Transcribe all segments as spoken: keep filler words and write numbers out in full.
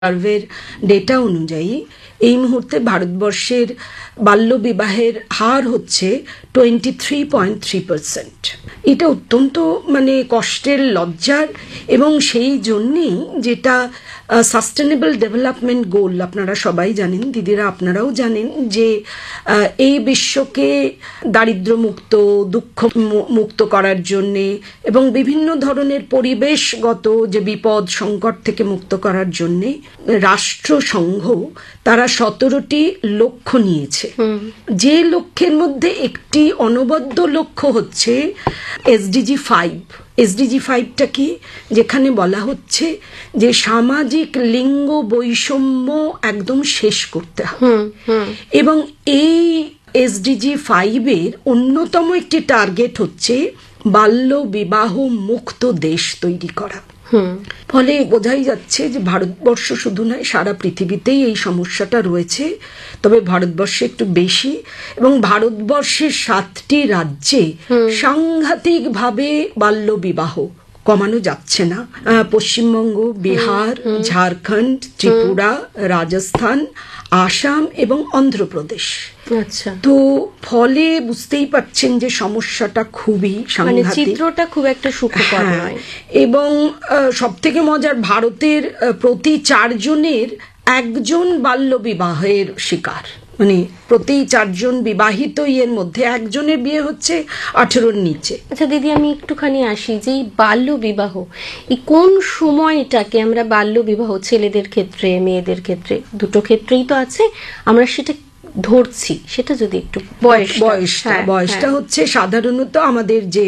সার্ভের data অনুযায়ী এই মুহূর্তে ভারতবর্ষের বাল্যবিবাহের হার হচ্ছে twenty three point three percent. এটা অত্যন্ত মানে কষ্টের, লজ্জার, এবং সেই জন্যেই যেটা সাস্টেনেবল ডেভেলপমেন্ট গোল, আপনারা সবাই জানেন, দিদিরা আপনারাও জানেন, যে এই বিশ্বকে দারিদ্র্যমুক্ত, দুঃখ মুক্ত করার জন্যে এবং বিভিন্ন ধরনের পরিবেশগত যে বিপদ সংকট থেকে মুক্ত করার জন্যে রাষ্ট্রসংঘ তারা সতেরোটি লক্ষ্য নিয়েছে। যে লক্ষ্যের মধ্যে একটি অনবদ্য লক্ষ্য হচ্ছে এসডিজি ফাইভ। এসডিজি ফাইভটা কি? যেখানে বলা হচ্ছে যে সামাজিক লিঙ্গ বৈষম্য একদম শেষ করতে হবে, এবং এই এসডিজি ফাইভের অন্যতম একটি টার্গেট হচ্ছে বাল্য বিবাহ মুক্ত দেশ তৈরি করা। ফলে বোঝাই যাচ্ছে যে ভারতবর্ষ শুধু নয়, সারা পৃথিবীতেই এই সমস্যাটা রয়েছে, তবে ভারতবর্ষে একটু বেশি, এবং ভারতবর্ষের সাতটি রাজ্যে সাংঘাতিক ভাবে বাল্য বিবাহ কমানো যাচ্ছে না। পশ্চিমবঙ্গ, বিহার, ঝাড়খণ্ড, ত্রিপুরা, রাজস্থান, আসাম এবং অন্ধ্রপ্রদেশ। আচ্ছা, তো ফলে বুঝতেই পাচ্ছেন যে সমস্যাটা খুবই সাংঘাতিক, চিত্রটা খুব একটা সুখকর নয়। এবং সব থেকে মজার, ভারতের প্রতি চারজনের একজন বাল্য বিবাহের শিকার, মানে প্রতি চারজন বিবাহিত ইয়ের মধ্যে একজনের বিয়ে হচ্ছে আঠেরোর নিচে। আচ্ছা দিদি, আমি একটুখানি আসি যে এই বাল্য বিবাহ, এই কোন সময়টাকে আমরা বাল্য বিবাহ, ছেলেদের ক্ষেত্রে মেয়েদের ক্ষেত্রে দুটো ক্ষেত্রেই তো আছে, আমরা সেটা ধরছি, সেটা যদি একটু বয়স বয়সটা বয়সটা হচ্ছে সাধারণত আমাদের যে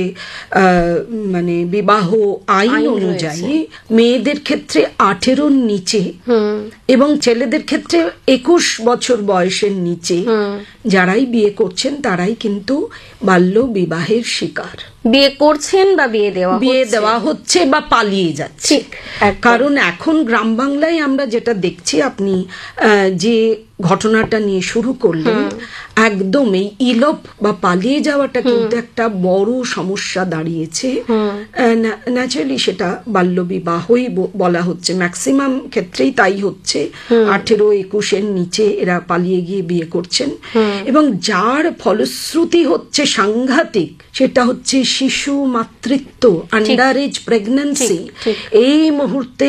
মানে বিবাহ আইন অনুযায়ী মেয়েদের ক্ষেত্রে আঠেরোর নিচে এবং ছেলেদের ক্ষেত্রে একুশ বছর বয়সের নিচে যারাই বিয়ে করছেন তারাই কিন্তু বাল্য বিবাহের শিকার। বিয়ে করছেন বা বিয়ে দেওয়া বিয়ে দেওয়া হচ্ছে বা পালিয়ে যাচ্ছে। কারণ এখন গ্রাম বাংলায় আমরা যেটা দেখছি, আপনি যে ঘটনাটা নিয়ে শুরু করলেন, একদম এই ইলোপ বা পালিয়ে যাওয়াটা কিন্তু একটা বড় সমস্যা দাঁড়িয়েছে। ন্যাচারালি সেটা বাল্য বিবাহই বলা হচ্ছে, ম্যাক্সিমাম ক্ষেত্রেই তাই হচ্ছে। আঠেরো একুশের নিচে এরা পালিয়ে গিয়ে বিয়ে করছেন, এবং যার ফলশ্রুতি হচ্ছে সাংঘাতিক, সেটা হচ্ছে শিশু মাতৃত্ব, আন্ডার এজ প্রেগন্যান্সি। এই মুহূর্তে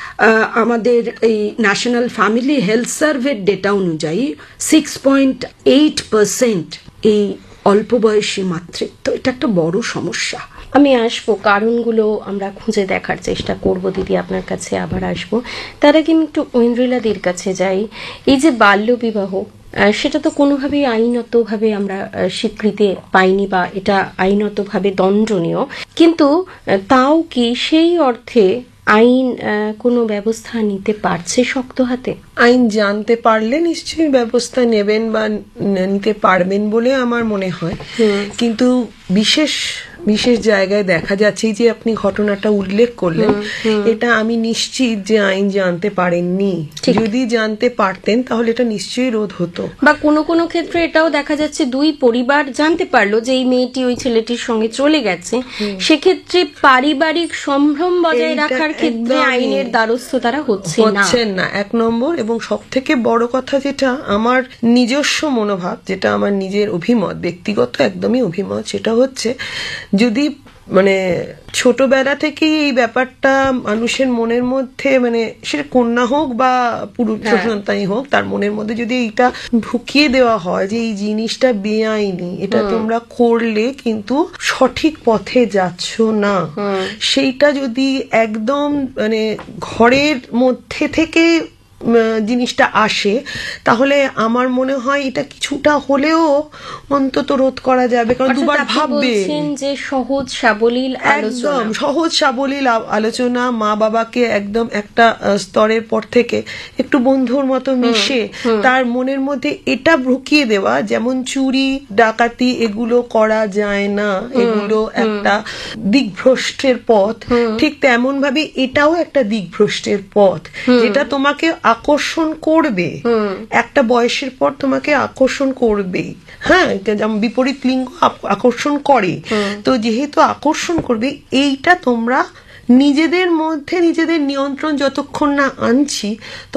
আমাদের এই ন্যাশনাল ফ্যামিলি হেলথ সার্ভের ডেটা অনুযায়ী সিক্স পয়েন্ট এইট পার্সেন্ট এই অল্প বয়সী মাতৃত্ব। এটা একটা বড় সমস্যা। আমি আসবো, কারণগুলো আমরা খুঁজে দেখার চেষ্টা করব দিদি, আপনার কাছে আবার আসবো। তার আগে আমি একটু ঐন্দ্রিলাদির কাছে যাই। এই যে বাল্য বিবাহ, সেটা তো কোনোভাবেই আইনতভাবে আমরা স্বীকৃতি পাইনি, বা এটা আইনতভাবে দণ্ডনীয়, কিন্তু তাও কি সেই অর্থে আইন কোনো ব্যবস্থা নিতে পারছে শক্ত হাতে? আইন জানতে পারলে নিশ্চয়ই ব্যবস্থা নেবেন বা নিতে পারবেন বলে আমার মনে হয়, কিন্তু বিশেষ বিশেষ জায়গায় দেখা যাচ্ছে যে আপনি ঘটনাটা উল্লেখ করলেন, এটা আমি নিশ্চিত যে আইন জানতে পারেননি। যদি জানতে পারতেন তাহলে এটা নিশ্চয়ই রোধ হতো। বা কোনো কোনো ক্ষেত্রে এটাও দেখা যাচ্ছে দুই পরিবার জানতে পারলো যে এই মেয়েটি ওই ছেলেটির সঙ্গে চলে গেছে, সেক্ষেত্রে পারিবারিক সম্ভ্রম বজায় রাখার ক্ষেত্রে আইনের দ্বারস্থ তারা হচ্ছে না, এক নম্বর। এবং সব থেকে বড় কথা, যেটা আমার নিজস্ব মনোভাব, যেটা আমার নিজের অভিমত, ব্যক্তিগত একদমই অভিমত, সেটা হচ্ছে যদি মানে ছোটবেলা থেকেই এই ব্যাপারটা মানুষের মনের মধ্যে, মানে সেটা কন্যা হোক বা পুরুষ সন্তানই হোক, তার মনের মধ্যে যদি এইটা ঢুকিয়ে দেওয়া হয় যে এই জিনিসটা বেআইনি, এটা তোমরা করলে কিন্তু সঠিক পথে যাচ্ছ না, সেইটা যদি একদম মানে ঘরের মধ্যে থেকে জিনিসটা আসে, তাহলে আমার মনে হয় এটা কিছুটা হলেও অন্তত রোধ করা যাবে। কারণ দুবার ভাববে যে সহজ সাবলীল একদম সহজ সাবলীল আলোচনা, মা বাবাকে একদম একটা স্তরের পর থেকে একটু বন্ধুর মতো মিশে তার মনের মধ্যে এটা ঢুকিয়ে দেওয়া, যেমন চুরি ডাকাতি এগুলো করা যায় না, এগুলো একটা দিকভ্রষ্টের পথ, ঠিক তেমন ভাবে এটাও একটা দিকভ্রষ্টের পথ, যেটা তোমাকে আকর্ষণ করবে, একটা বয়সের পর তোমাকে আকর্ষণ করবে। হ্যাঁ, যেমন বিপরীত লিঙ্গ আকর্ষণ করে, তো যেহেতু আকর্ষণ করবে, এইটা তোমরা নিজেদের মধ্যে নিজেদের নিয়ন্ত্রণ যতক্ষণ না আনছি